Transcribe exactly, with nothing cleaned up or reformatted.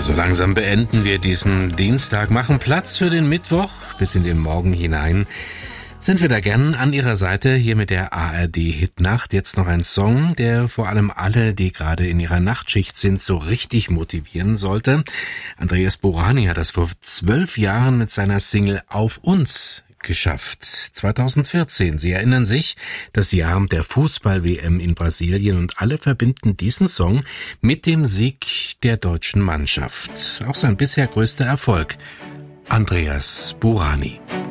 So langsam beenden wir diesen Dienstag, machen Platz für den Mittwoch bis in den Morgen hinein. Sind wir da gern an Ihrer Seite hier mit der A R D-Hitnacht. Jetzt noch ein Song, der vor allem alle, die gerade in ihrer Nachtschicht sind, so richtig motivieren sollte. Andreas Borani hat das vor zwölf Jahren mit seiner Single Auf uns geschafft. zweitausendvierzehn. Sie erinnern sich, das Jahr der Fußball-W M in Brasilien, und alle verbinden diesen Song mit dem Sieg der deutschen Mannschaft. Auch sein bisher größter Erfolg. Andreas Borani.